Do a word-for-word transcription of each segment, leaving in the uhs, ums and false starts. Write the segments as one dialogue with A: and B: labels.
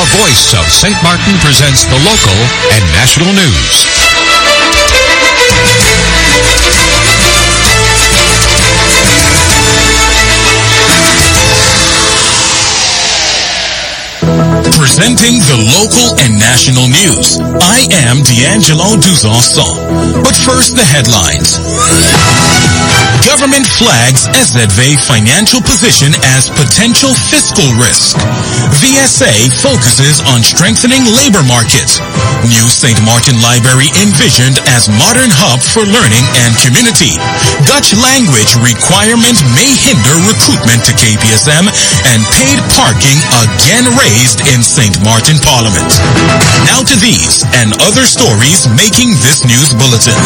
A: Your Voice of Saint Martin presents the local and national news. Presenting the local and national news, I am D'Angelo Duzon. But first, the headlines. Government flags S Z V financial position as potential fiscal risk. V S A focuses on strengthening labor market. New Saint Martin Library envisioned as modern hub for learning and community. Dutch language requirement may hinder recruitment to K P S M, and paid parking again raised in Saint Martin Parliament. Now to these and other stories making this news bulletin.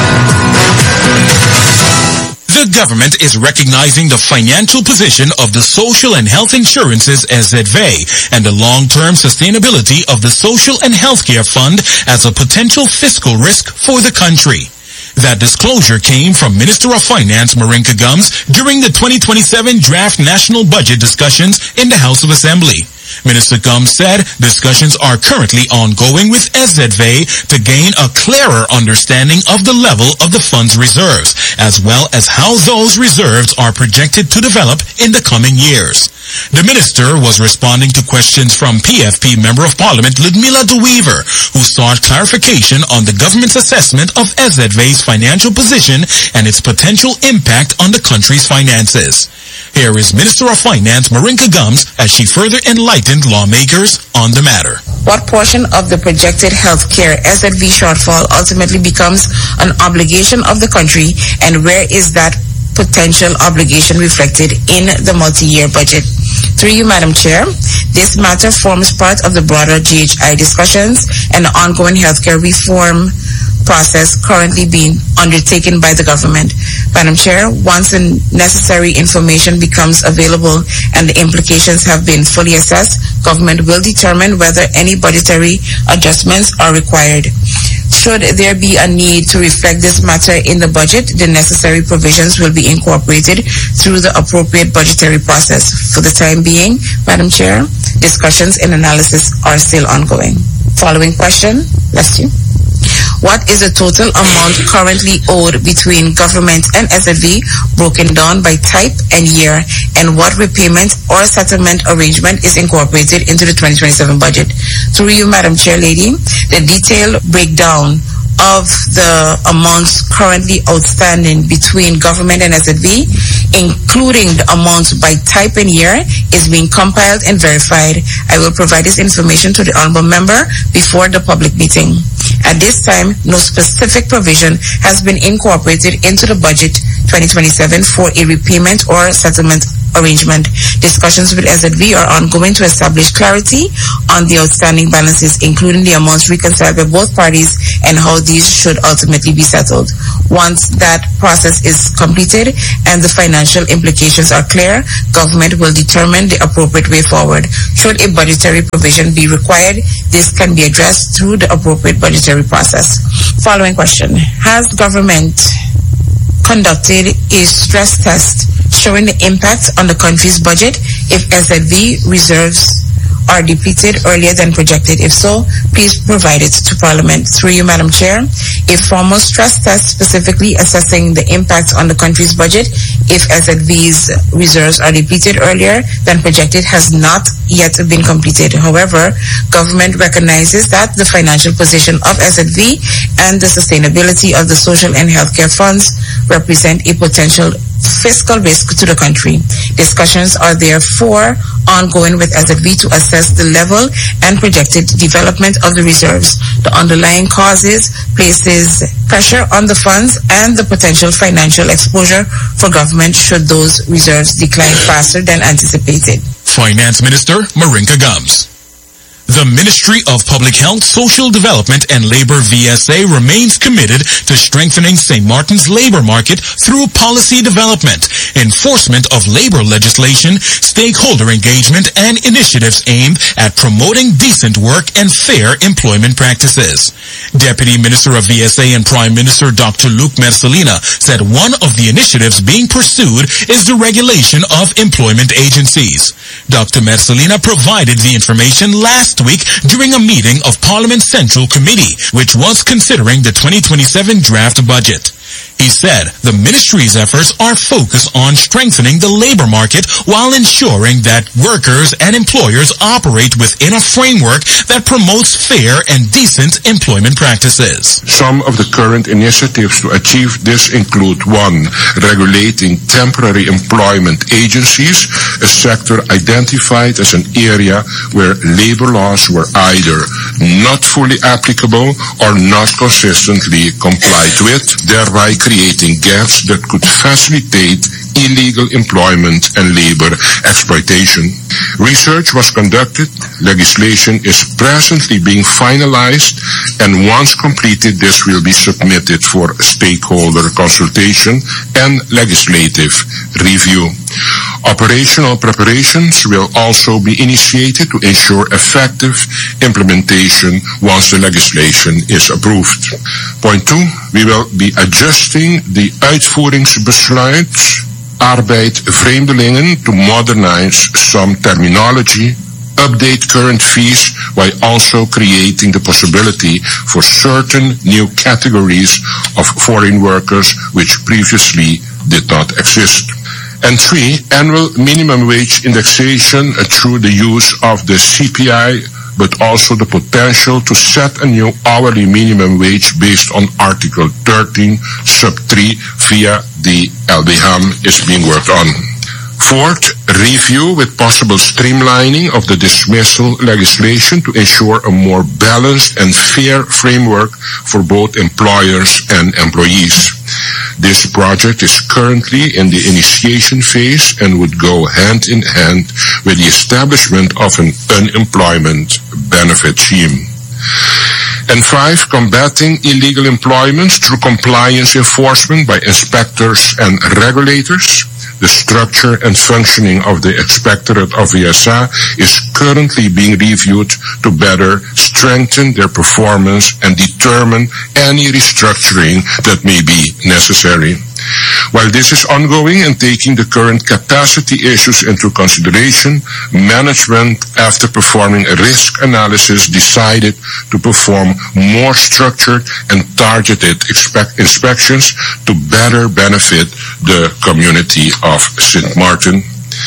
A: The government is recognizing the financial position of the social and health insurances S Z V and the long-term sustainability of the Social and Healthcare Fund as a potential fiscal risk for the country. That disclosure came from Minister of Finance Marinka Gums during the twenty twenty-seven draft national budget discussions in the House of Assembly. Minister Gums said discussions are currently ongoing with S Z V to gain a clearer understanding of the level of the fund's reserves, as well as how those reserves are projected to develop in the coming years. The minister was responding to questions from P F P Member of Parliament Ludmila De Wever, who sought clarification on the government's assessment of S Z V's financial position and its potential impact on the country's finances. Here is Minister of Finance Marinka Gums as she further enlightened lawmakers on the matter.
B: What portion of the projected healthcare S Z V shortfall ultimately becomes an obligation of the country, and where is that potential obligation reflected in the multi-year budget? Through you, Madam Chair, this matter forms part of the broader G H I discussions and the ongoing healthcare reform process currently being undertaken by the government. Madam Chair, once the necessary information becomes available and the implications have been fully assessed, government will determine whether any budgetary adjustments are required. Should there be a need to reflect this matter in the budget, the necessary provisions will be incorporated through the appropriate budgetary process. For the time being, Madam Chair, discussions and analysis are still ongoing. Following question, bless you. What is the total amount currently owed between government and S Z V broken down by type and year, and what repayment or settlement arrangement is incorporated into the twenty twenty-seven budget? Through you, Madam Chair Lady, the detailed breakdown of the amounts currently outstanding between government and S Z V, including the amounts by type and year, is being compiled and verified. I will provide this information to the honorable member before the public meeting. At this time, no specific provision has been incorporated into the budget twenty twenty-seven for a repayment or settlement arrangement. Discussions with S Z V are ongoing to establish clarity on the outstanding balances, including the amounts reconciled by both parties and how these should ultimately be settled. Once that process is completed and the financial implications are clear, government will determine the appropriate way forward. Should a budgetary provision be required, this can be addressed through the appropriate budgetary process. Following question. Has government conducted a stress test showing the impact on the country's budget if S Z V reserves are depleted earlier than projected? If so, please provide it to Parliament. Through you, Madam Chair, a formal stress test specifically assessing the impact on the country's budget if S Z V's reserves are depleted earlier than projected has not yet been completed. However, government recognizes that the financial position of S Z V and the sustainability of the social and healthcare funds represent a potential fiscal risk to the country. Discussions are therefore ongoing with S Z V to assess the level and projected development of the reserves, the underlying causes, places pressure on the funds, and the potential financial exposure for government should those reserves decline faster than anticipated.
A: Finance Minister Marinka Gums. The Ministry of Public Health, Social Development and Labor V S A remains committed to strengthening Saint Martin's labor market through policy development, enforcement of labor legislation, stakeholder engagement, and initiatives aimed at promoting decent work and fair employment practices. Deputy Minister of V S A and Prime Minister Doctor Luc Mercelina said one of the initiatives being pursued is the regulation of employment agencies. Doctor Mercelina provided the information last last week during a meeting of Parliament's Central Committee, which was considering the twenty twenty-seven draft budget. He said the ministry's efforts are focused on strengthening the labor market while ensuring that workers and employers operate within a framework that promotes fair and decent employment practices.
C: Some of the current initiatives to achieve this include: one, regulating temporary employment agencies, a sector identified as an area where labor laws were either not fully applicable or not consistently complied with, thereby creating gaps that could facilitate illegal employment and labor exploitation. Research was conducted, legislation is presently being finalized, and once completed, this will be submitted for stakeholder consultation and legislative review. Operational preparations will also be initiated to ensure effective implementation once the legislation is approved. Point two, we will be adjusting the uitvoeringsbesluit arbeid vreemdelingen to modernize some terminology, update current fees, while also creating the possibility for certain new categories of foreign workers which previously did not exist. And three, annual minimum wage indexation uh, through the use of the C P I, but also the potential to set a new hourly minimum wage based on Article thirteen, sub three via the L B H A M is being worked on. Fourth, review with possible streamlining of the dismissal legislation to ensure a more balanced and fair framework for both employers and employees. This project is currently in the initiation phase and would go hand in hand with the establishment of an unemployment benefit scheme. And five, combating illegal employment through compliance enforcement by inspectors and regulators. The structure and functioning of the Inspectorate of V S A is currently being reviewed to better strengthen their performance and determine any restructuring that may be necessary. While this is ongoing and taking the current capacity issues into consideration, management, after performing a risk analysis, decided to perform more structured and targeted inspections to better benefit the community of Saint Martin.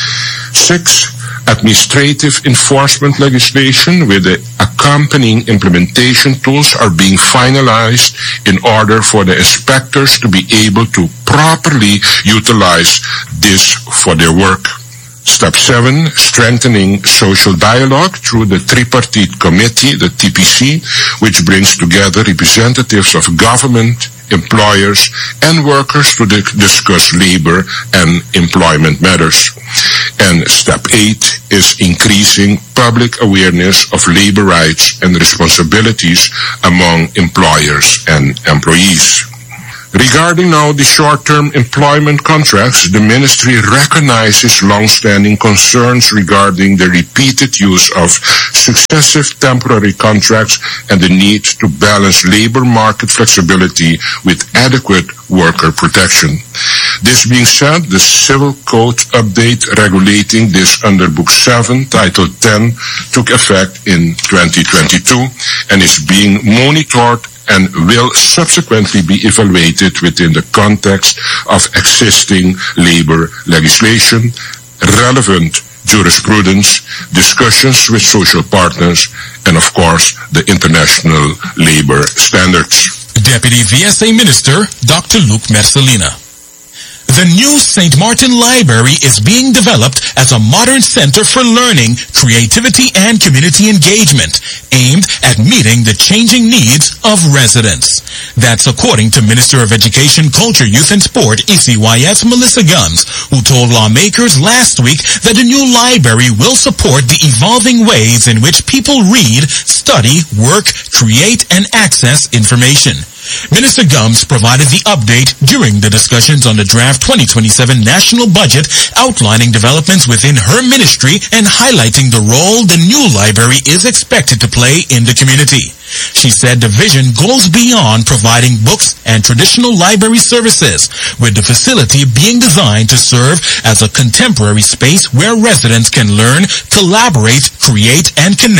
C: Six, administrative enforcement legislation with the accompanying implementation tools are being finalized in order for the inspectors to be able to properly utilize this for their work. Step seven, strengthening social dialogue through the tripartite committee, the T P C, which brings together representatives of government, employers, and workers to discuss labor and employment matters. And step eight is increasing public awareness of labor rights and responsibilities among employers and employees. Regarding now the short-term employment contracts, the ministry recognizes long-standing concerns regarding the repeated use of successive temporary contracts and the need to balance labor market flexibility with adequate worker protection. This being said, the Civil Code update regulating this under Book seven, Title ten, took effect in twenty twenty-two and is being monitored and will subsequently be evaluated within the context of existing labor legislation, relevant jurisprudence, discussions with social partners, and of course, the international labor standards.
A: Deputy V S A Minister, Doctor Luc Mercelina. The new Saint Martin Library is being developed as a modern center for learning, creativity, and community engagement, aimed at meeting the changing needs of residents. That's according to Minister of Education, Culture, Youth, and Sport, E C Y S, Melissa Gumbs, who told lawmakers last week that the new library will support the evolving ways in which people read, study, work, create, and access information. Minister Gumbs provided the update during the discussions on the draft twenty twenty-seven national budget, outlining developments within her ministry and highlighting the role the new library is expected to play in the community. She said the vision goes beyond providing books and traditional library services, with the facility being designed to serve as a contemporary space where residents can learn, collaborate, create, and connect with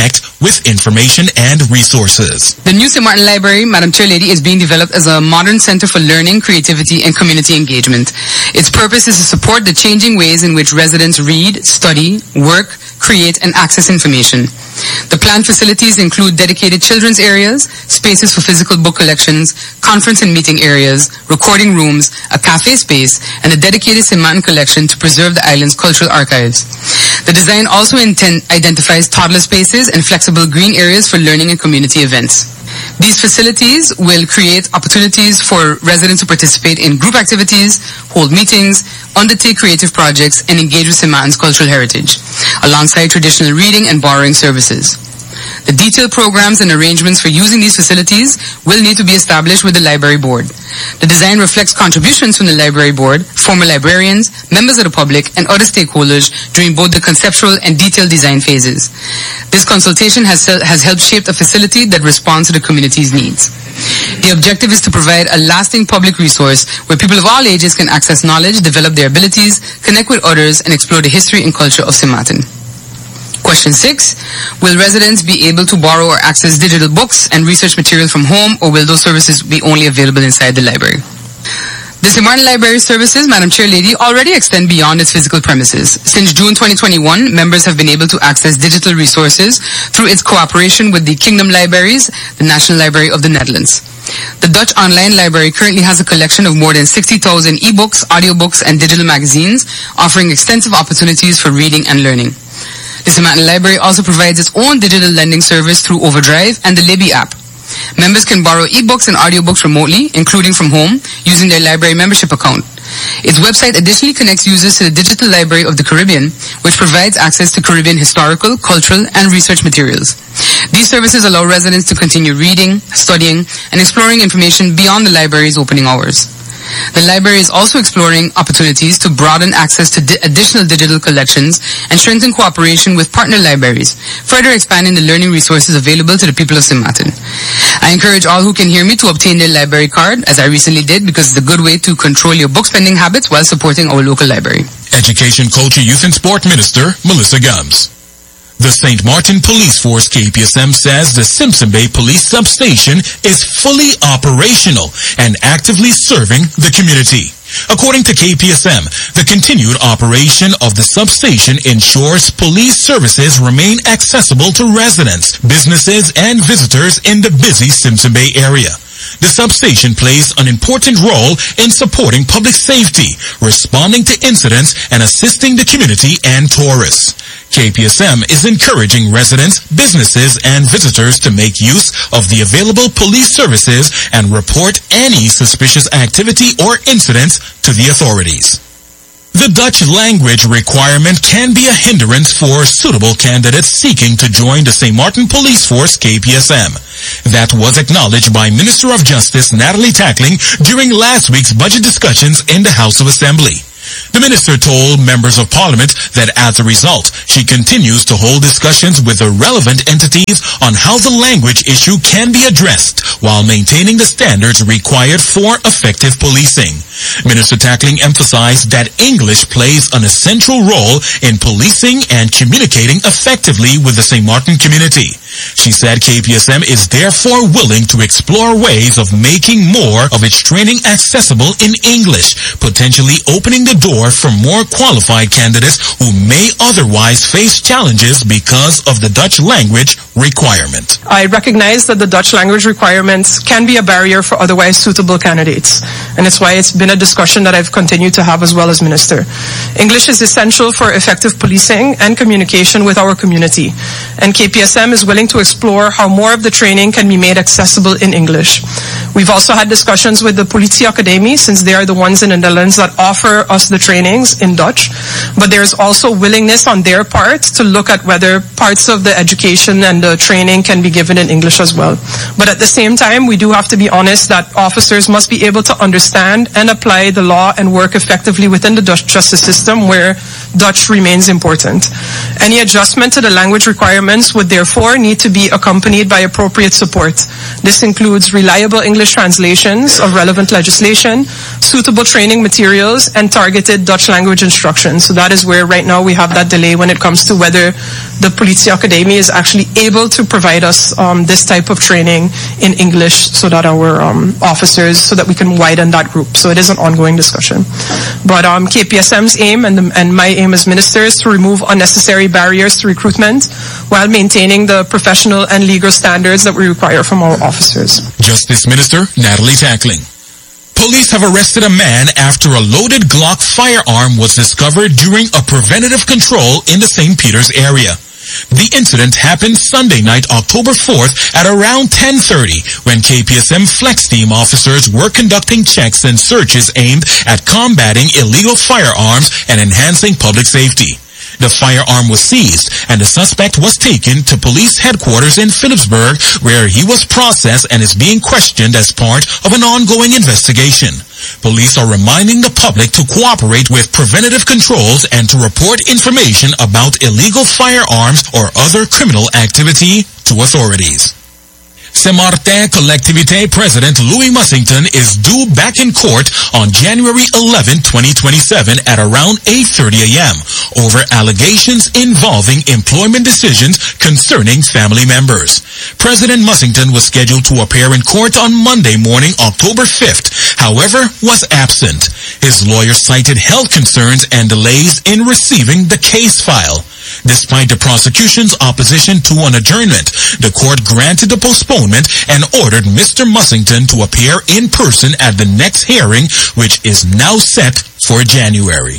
A: with information and resources.
D: The new Saint Martin Library, Madam Chair Lady, is being developed as a modern center for learning, creativity, and community engagement. Its purpose is to support the changing ways in which residents read, study, work, create, and access information. The planned facilities include dedicated children's areas, spaces for physical book collections, conference and meeting areas, recording rooms, a cafe space, and a dedicated Saint Martin collection to preserve the island's cultural archives. The design also inten- identifies toddler spaces and flexible green areas for learning and community events. These facilities will create opportunities for residents to participate in group activities, hold meetings, undertake creative projects, and engage with Saint Martin's cultural heritage, alongside traditional reading and borrowing services. The detailed programs and arrangements for using these facilities will need to be established with the Library Board. The design reflects contributions from the Library Board, former librarians, members of the public, and other stakeholders during both the conceptual and detailed design phases. This consultation has, has helped shape a facility that responds to the community's needs. The objective is to provide a lasting public resource where people of all ages can access knowledge, develop their abilities, connect with others, and explore the history and culture of Saint Martin. Question six, will residents be able to borrow or access digital books and research material from home, or will those services be only available inside the library? The Saint Martin Library services, Madam Chair Lady, already extend beyond its physical premises. Since June twenty twenty-one, members have been able to access digital resources through its cooperation with the Kingdom Libraries, the National Library of the Netherlands. The Dutch Online Library currently has a collection of more than sixty thousand e-books, audiobooks, and digital magazines, offering extensive opportunities for reading and learning. The Saint Martin Library also provides its own digital lending service through Overdrive and the Libby app. Members can borrow e-books and audiobooks remotely, including from home, using their library membership account. Its website additionally connects users to the Digital Library of the Caribbean, which provides access to Caribbean historical, cultural, and research materials. These services allow residents to continue reading, studying, and exploring information beyond the library's opening hours. The library is also exploring opportunities to broaden access to di- additional digital collections and strengthen cooperation with partner libraries, further expanding the learning resources available to the people of Saint Martin. I encourage all who can hear me to obtain their library card, as I recently did, because it's a good way to control your book spending habits while supporting our local library.
A: Education, Culture, Youth and Sport Minister, Melissa Gums. The Saint Martin Police Force K P S M says the Simpson Bay Police Substation is fully operational and actively serving the community. According to K P S M, the continued operation of the substation ensures police services remain accessible to residents, businesses, and visitors in the busy Simpson Bay area. The substation plays an important role in supporting public safety, responding to incidents, and assisting the community and tourists. K P S M is encouraging residents, businesses, and visitors to make use of the available police services and report any suspicious activity or incidents to the authorities. The Dutch language requirement can be a hindrance for suitable candidates seeking to join the Saint Martin Police Force K P S M. That was acknowledged by Minister of Justice Natalie Tackling during last week's budget discussions in the House of Assembly. The minister told members of parliament that as a result, she continues to hold discussions with the relevant entities on how the language issue can be addressed while maintaining the standards required for effective policing. Minister Tackling emphasized that English plays an essential role in policing and communicating effectively with the Saint Martin community. She said K P S M is therefore willing to explore ways of making more of its training accessible in English, potentially opening the door for more qualified candidates who may otherwise face challenges because of the Dutch language requirement.
E: I recognize that the Dutch language requirements can be a barrier for otherwise suitable candidates, and it's why it's been a discussion that I've continued to have as well as Minister. English is essential for effective policing and communication with our community, and K P S M is willing to explore how more of the training can be made accessible in English. We've also had discussions with the Politie Academie, since they are the ones in the Netherlands that offer us the trainings in Dutch, but there's also willingness on their part to look at whether parts of the education and the training can be given in English as well. But at the same time, we do have to be honest that officers must be able to understand and apply the law and work effectively within the Dutch justice system, where Dutch remains important. Any adjustment to the language requirements would therefore need to be accompanied by appropriate support. This includes reliable English translations of relevant legislation, suitable training materials, and targeted Dutch language instruction. So that is where right now we have that delay when it comes to whether the Politie Academie is actually able able to provide us um, this type of training in English so that our um, officers, so that we can widen that group. So it is an ongoing discussion. But um, K P S M's aim and, the, and my aim as minister is to remove unnecessary barriers to recruitment while maintaining the professional and legal standards that we require from our officers.
A: Justice Minister Natalie Tackling. Police have arrested a man after a loaded Glock firearm was discovered during a preventative control in the Saint Peter's area. The incident happened Sunday night, October fourth at around ten thirty when K P S M Flex Team officers were conducting checks and searches aimed at combating illegal firearms and enhancing public safety. The firearm was seized and the suspect was taken to police headquarters in Phillipsburg, where he was processed and is being questioned as part of an ongoing investigation. Police are reminding the public to cooperate with preventative controls and to report information about illegal firearms or other criminal activity to authorities. Saint-Martin Collectivité President Louis Mussington is due back in court on January eleventh, twenty twenty-seven at around eight thirty a.m. over allegations involving employment decisions concerning family members. President Mussington was scheduled to appear in court on Monday morning, October fifth, however, was absent. His lawyer cited health concerns and delays in receiving the case file. Despite the prosecution's opposition to an adjournment, the court granted the postponement and ordered Mister Mussington to appear in person at the next hearing, which is now set for January.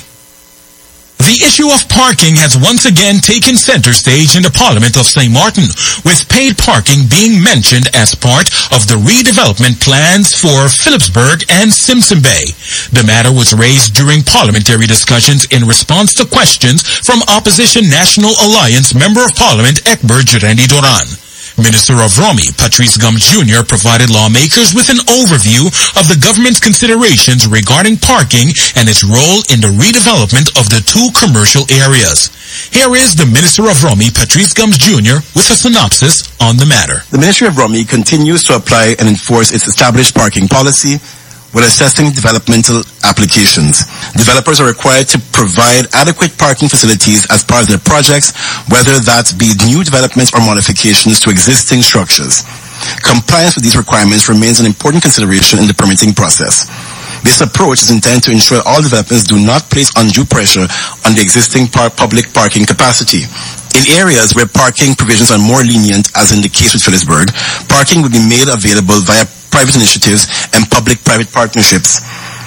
A: The issue of parking has once again taken center stage in the Parliament of Saint Martin, with paid parking being mentioned as part of the redevelopment plans for Phillipsburg and Simpson Bay. The matter was raised during parliamentary discussions in response to questions from Opposition National Alliance Member of Parliament Ekbert Jerendi Doran. Minister of Romy, Patrice Gums Junior provided lawmakers with an overview of the government's considerations regarding parking and its role in the redevelopment of the two commercial areas. Here is the Minister of Romy, Patrice Gums Junior with a synopsis on the matter.
F: The Ministry of Romy continues to apply and enforce its established parking policy when assessing developmental applications. Developers are required to provide adequate parking facilities as part of their projects, whether that be new developments or modifications to existing structures. Compliance with these requirements remains an important consideration in the permitting process. This approach is intended to ensure all developments do not place undue pressure on the existing par- public parking capacity. In areas where parking provisions are more lenient, as in the case with Phillipsburg, parking would be made available via private initiatives and public-private partnerships.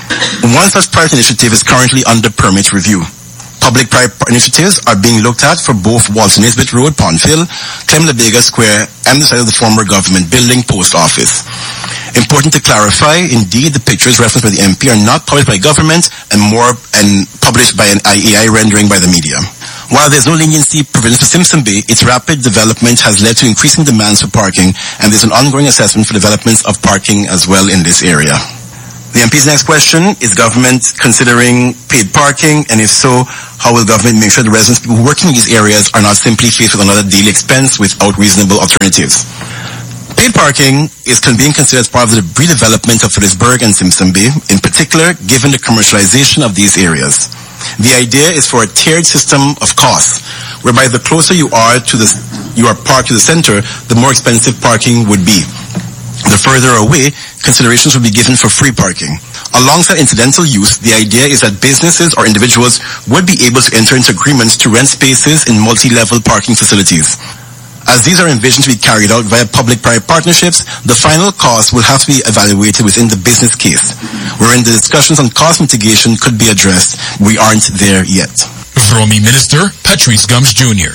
F: One such private initiative is currently under permit review. Public-private initiatives are being looked at for both Walter Nisbet Road, Pondville, Clem Labega Square, and the site of the former government building post office. Important to clarify, indeed, the pictures referenced by the M P are not published by government and more and published by an I A I rendering by the media. While there's no leniency provision for Simpson Bay, its rapid development has led to increasing demands for parking, and there's an ongoing assessment for developments of parking as well in this area. The M P's next question, is government considering paid parking, and if so, how will government make sure the residents people working in these areas are not simply faced with another daily expense without reasonable alternatives? Paid parking is being considered as part of the redevelopment of Phillipsburg and Simpson Bay, in particular, given the commercialization of these areas. The idea is for a tiered system of costs, whereby the closer you are to the you are parked to the center, the more expensive parking would be. The further away, considerations will be given for free parking. Alongside incidental use, the idea is that businesses or individuals would be able to enter into agreements to rent spaces in multi-level parking facilities. As these are envisioned to be carried out via public-private partnerships, the final cost will have to be evaluated within the business case, wherein the discussions on cost mitigation could be addressed. We aren't there yet.
A: Romy Minister Patrice Gums Junior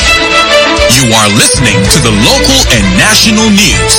A: You are listening to the local and national news.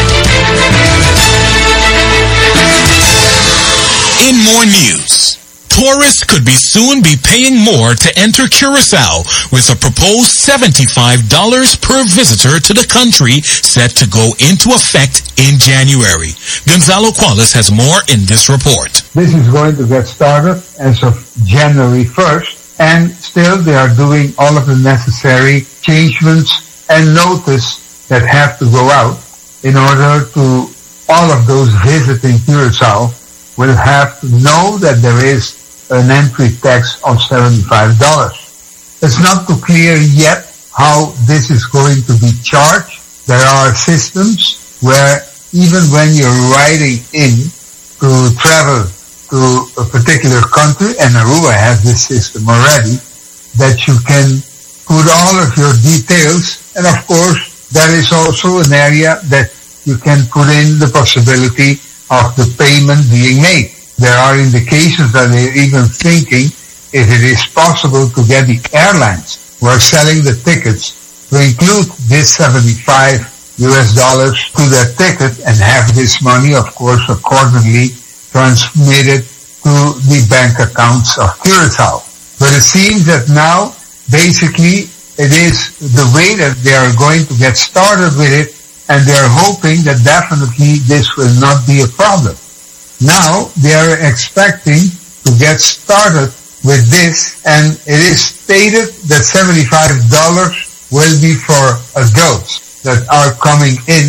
A: In more news, tourists could be soon be paying more to enter Curacao, with a proposed seventy-five dollars per visitor to the country set to go into effect in January. Gonzalo Qualis has more in this report.
G: This is going to get started as of January first, and still they are doing all of the necessary changements and notice that have to go out in order to all of those visiting Curacao will have to know that there is an entry tax of seventy-five dollars. It's not too clear yet how this is going to be charged. There are systems where even when you're riding in to travel to a particular country, and Aruba has this system already, that you can put all of your details, and of course there is also an area that you can put in the possibility of the payment being made. There are indications that they're even thinking if it is possible to get the airlines who are selling the tickets to include this seventy-five U S dollars to their ticket and have this money, of course, accordingly transmitted to the bank accounts of Curaçao. But it seems that now, basically, it is the way that they are going to get started with it, and they are hoping that definitely this will not be a problem. Now, they are expecting to get started with this, and it is stated that seventy-five dollars will be for adults that are coming in.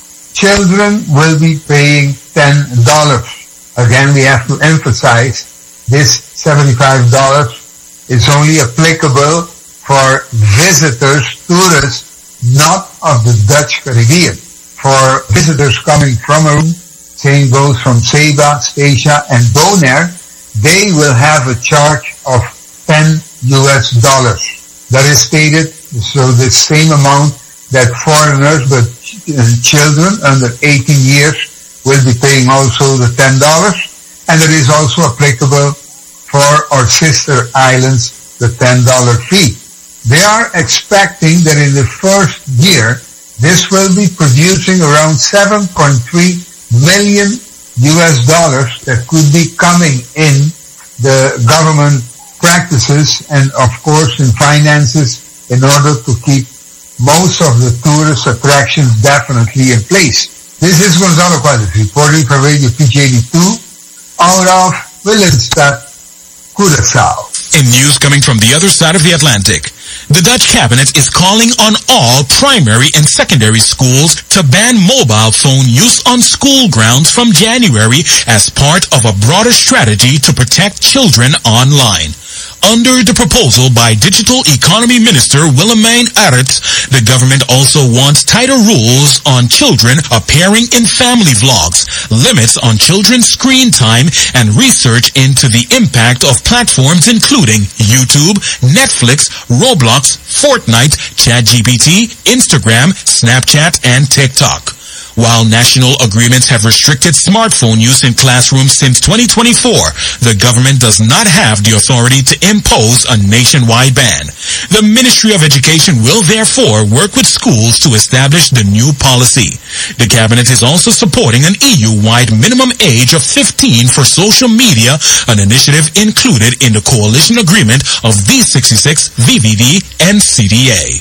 G: Children will be paying ten dollars. Again, we have to emphasize this seventy-five dollars is only applicable for visitors, tourists, not of the Dutch Caribbean. For visitors coming from Aruba, same goes from Saba, Statia, and Bonaire, they will have a charge of ten U S dollars. That is stated, so the same amount that foreigners, but children under eighteen years will be paying also the ten dollars, and it is also applicable for our sister islands, the ten dollar fee. They are expecting that in the first year, this will be producing around seven point three million U S dollars that could be coming in the government practices and of course in finances in order to keep most of the tourist attractions definitely in place. This is Gonzalo Cuadras reporting for Radio P G eighty-two out of Willemstad, Curaçao.
A: In news coming from the other side of the Atlantic, the Dutch cabinet is calling on all primary and secondary schools to ban mobile phone use on school grounds from January as part of a broader strategy to protect children online. Under the proposal by Digital Economy Minister Willemijn Arets, the government also wants tighter rules on children appearing in family vlogs, limits on children's screen time, and research into the impact of platforms including YouTube, Netflix, Roblox, Fortnite, ChatGPT, Instagram, Snapchat, and TikTok. While national agreements have restricted smartphone use in classrooms since twenty twenty-four, the government does not have the authority to impose a nationwide ban. The Ministry of Education will therefore work with schools to establish the new policy. The cabinet is also supporting an E U-wide minimum age of fifteen for social media, an initiative included in the coalition agreement of V sixty-six, V V D, and C D A.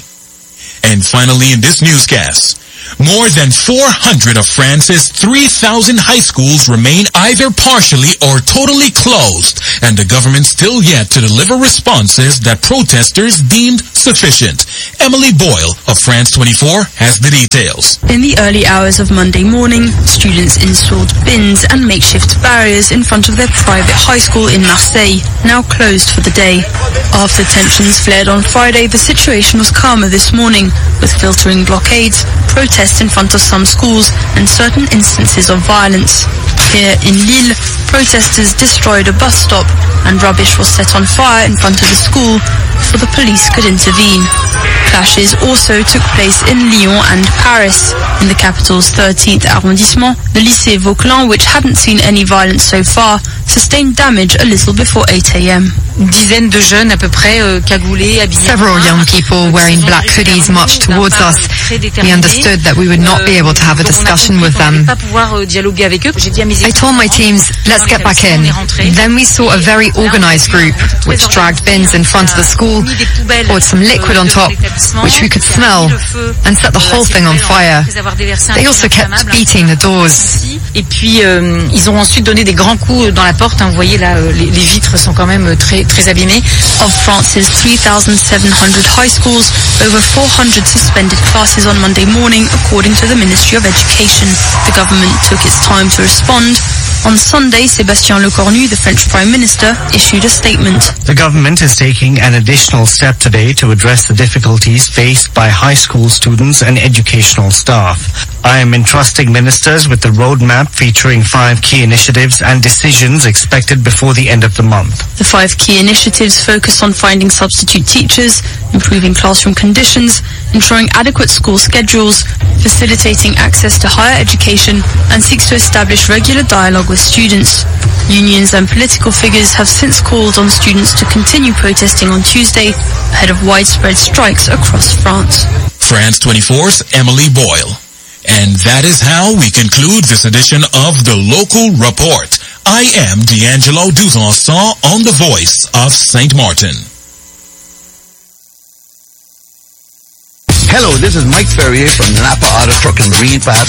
A: And finally in this newscast, more than four hundred of France's three thousand high schools remain either partially or totally closed, and the government still yet to deliver responses that protesters deemed sufficient. Emily Boyle of France twenty-four has the details.
H: In the early hours of Monday morning, students installed bins and makeshift barriers in front of their private high school in Marseille, now closed for the day. After tensions flared on Friday, the situation was calmer this morning, with filtering blockades, protests in front of some schools, and certain instances of violence. Here in Lille, protesters destroyed a bus stop and rubbish was set on fire in front of the school before the police could intervene. Clashes also took place in Lyon and Paris. In the capital's thirteenth arrondissement, the Lycée Vauquelin, which hadn't seen any violence so far, sustained damage a little before eight a.m.
I: Dizaines de jeunes à peu près euh, cagoulés, habillés.
J: Several young people wearing black hoodies marched towards us. We understood that we would not be able to have a discussion with them. I told my teams, let's get back in. Then we saw a very organized group which dragged bins in front of the school, poured some liquid on top, which we could smell, and set the whole thing on fire. They also kept beating the doors.
I: Et puis euh, ils ont ensuite donné des grands coups dans la porte. Hein, vous voyez là, les, les vitres sont quand même très très abîmées.
H: Of France's three thousand seven hundred high schools, over four hundred suspended classes on Monday morning, according to the Ministry of Education. The government took its time to respond. On Sunday, Sébastien Lecornu, the French Prime Minister, issued a statement.
K: The government is taking an additional step today to address the difficulties faced by high school students and educational staff. I am entrusting ministers with the roadmap featuring five key initiatives and decisions expected before the end of the month.
H: The five key initiatives focus on finding substitute teachers, improving classroom conditions, ensuring adequate school schedules, facilitating access to higher education, and seeks to establish regular dialogue with students. Unions and political figures have since called on students to continue protesting on Tuesday ahead of widespread strikes across France.
A: France twenty-four's Emily Boyle. And that is how we conclude this edition of The Local Report. I am D'Angelo Duzanson on the Voice of Saint Martin.
L: Hello, this is Mike Ferrier from the Napa Auto Truck and Marine Parts